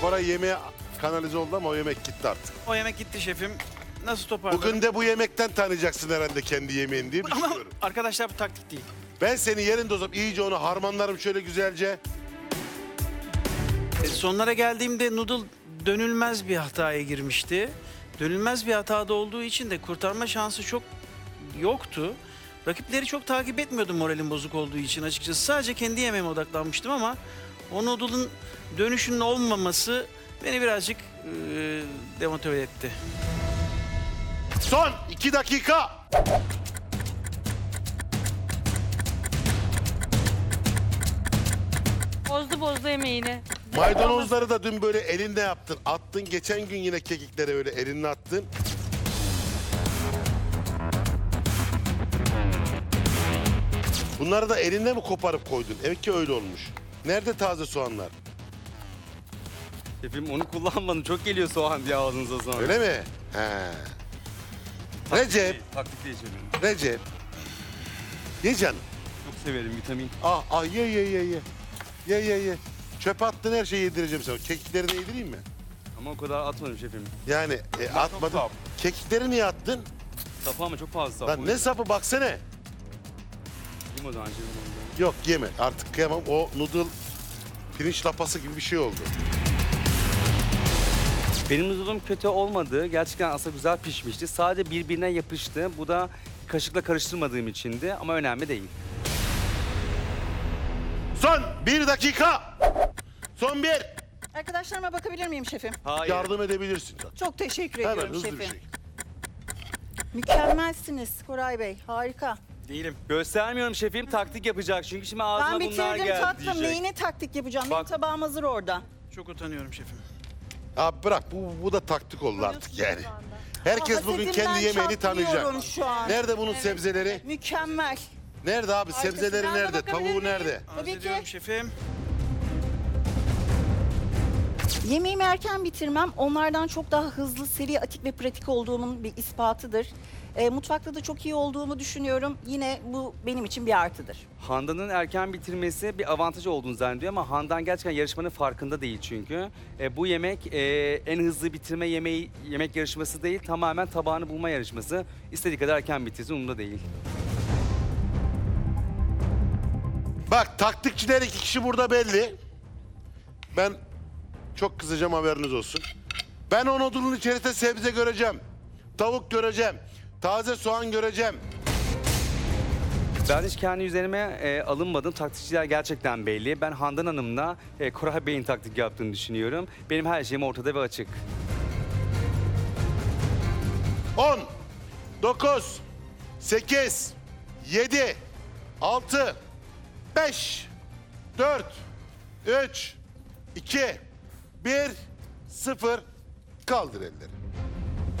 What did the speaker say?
Koray yemeğe kanalize oldu ama o yemek gitti artık. O yemek gitti şefim. Nasıl toparlarım? Bugün de bu yemekten tanıyacaksın herhalde kendi yemeğini diye Ama düşünüyorum. arkadaşlar bu taktik değil. Ben senin yerinde olsam iyice onu harmanlarım şöyle güzelce. Sonlara geldiğimde noodle dönülmez bir hataya girmişti. Dönülmez bir hatada olduğu için de kurtarma şansı çok yoktu. Rakipleri çok takip etmiyordum moralim bozuk olduğu için açıkçası. Sadece kendi yemeğime odaklanmıştım ama o noodle'ın dönüşünün olmaması beni birazcık demotive etti. Son 2 dakika. Bozdu yemeğini. Maydanozları da dün böyle elinle yaptın. Attın. Geçen gün yine kekiklere öyle elinle attın. Bunları da elinle mi koparıp koydun? Evet ki öyle olmuş. Nerede taze soğanlar? Şefim onu kullanmadım. Çok geliyor soğan diye ağzınıza sonra. Öyle mi? He. Recep, Taktik değil şefim. Recep. Ye canım. Çok severim vitamin. Ye. Çöpe attın her şeyi yedireceğim sana. Kekikleri de yedireyim mi? Ama o kadar atmadım şefim. Yani atmadım. sap. Kekikleri niye attın? Sapı ama çok fazla sap. Lan ne sapı baksana. Yiyeyim o zaman şefim onu da. Yok yeme artık kıyamam. O noodle pirinç lapası gibi bir şey oldu. Benim noodle'um kötü olmadı. Gerçekten aslında güzel pişmişti. Sadece birbirine yapıştı. Bu da kaşıkla karıştırmadığım içindi ama önemli değil. Son 1 dakika. Son 1. Arkadaşlarıma bakabilir miyim şefim? Hayır. Yardım edebilirsin. Çok teşekkür Hemen ediyorum hızlı şefim. bir şey. Mükemmelsiniz Koray Bey. Harika. Değilim. Göstermiyorum şefim. Taktik yapacak çünkü şimdi ağzıma Ben bunlar bitirdim geldi tatlım. diyecek. Neyine taktik yapacağım? Bak. Benim tabağım hazır orada. Çok utanıyorum şefim. Abi bırak bu da taktik oldu artık yani. Herkes bugün Hasetimden kendi yemeğini tanıyacak. çatlıyorum şu an. Nerede bunun sebzeleri? Mükemmel. Nerede abi? Sebzeleri Arkasından da nerede? bakabilir Tavuğu miyim? nerede? Arz Tabii ki. ediyorum şefim. Yemeğimi erken bitirmem onlardan çok daha hızlı, seri, atik ve pratik olduğumun bir ispatıdır. Mutfakta da çok iyi olduğumu düşünüyorum. Yine bu benim için bir artıdır. Handan'ın erken bitirmesi bir avantajı olduğunu zannediyor ama Handan gerçekten yarışmanın farkında değil çünkü. Bu yemek en hızlı bitirme yemek yarışması değil, tamamen tabağını bulma yarışması. İstediği kadar erken bitirsin, umurumda değil. Bak taktikçiler 2 kişi burada belli. Ben çok kızacağım haberiniz olsun. Ben o noodle'un içerisinde sebze göreceğim. Tavuk göreceğim. Taze soğan göreceğim. Ben hiç kendi üzerime alınmadım. Taktikçiler gerçekten belli. Ben Handan Hanım'la Koray Bey'in taktik yaptığını düşünüyorum. Benim her şeyim ortada ve açık. 10, 9, 8, 7, 6, 5, 4, 3, 2, 1, 0. Kaldır elleri.